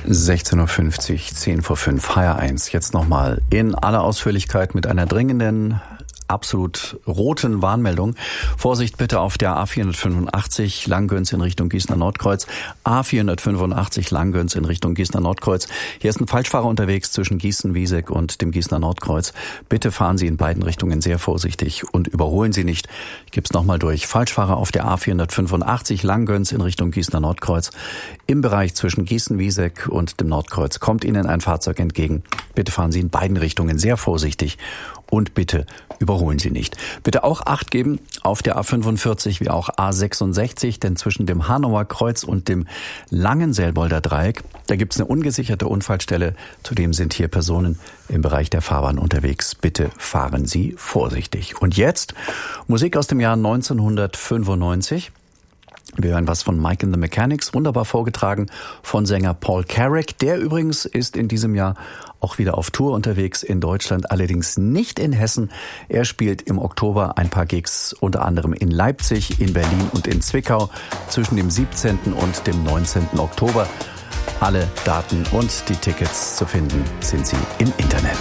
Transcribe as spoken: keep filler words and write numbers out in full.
sechzehn Uhr fünfzig, zehn vor fünf, H R eins. Jetzt nochmal in aller Ausführlichkeit mit einer dringenden, absolut roten Warnmeldung. Vorsicht bitte auf der A vierhundertfünfundachtzig Langgöns in Richtung Gießener Nordkreuz. A vierhundertfünfundachtzig Langgöns in Richtung Gießener Nordkreuz. Hier ist ein Falschfahrer unterwegs zwischen Gießen-Wieseck und dem Gießener Nordkreuz. Bitte fahren Sie in beiden Richtungen sehr vorsichtig und überholen Sie nicht. Ich gebe es nochmal durch. Falschfahrer auf der A vierhundertfünfundachtzig Langgöns in Richtung Gießener Nordkreuz. Im Bereich zwischen Gießen-Wieseck und dem Nordkreuz kommt Ihnen ein Fahrzeug entgegen. Bitte fahren Sie in beiden Richtungen sehr vorsichtig. Und bitte überholen Sie nicht. Bitte auch Acht geben auf der A fünfundvierzig wie auch A sechsundsechzig, denn zwischen dem Hanauer Kreuz und dem Langenselbolder Dreieck, da gibt es eine ungesicherte Unfallstelle. Zudem sind hier Personen im Bereich der Fahrbahn unterwegs. Bitte fahren Sie vorsichtig. Und jetzt Musik aus dem Jahr neunzehnhundertfünfundneunzig. Wir hören was von Mike and the Mechanics, wunderbar vorgetragen von Sänger Paul Carrack. Der übrigens ist in diesem Jahr auch wieder auf Tour unterwegs in Deutschland, allerdings nicht in Hessen. Er spielt im Oktober ein paar Gigs, unter anderem in Leipzig, in Berlin und in Zwickau zwischen dem siebzehnten und dem neunzehnten Oktober. Alle Daten und die Tickets zu finden sind Sie im Internet.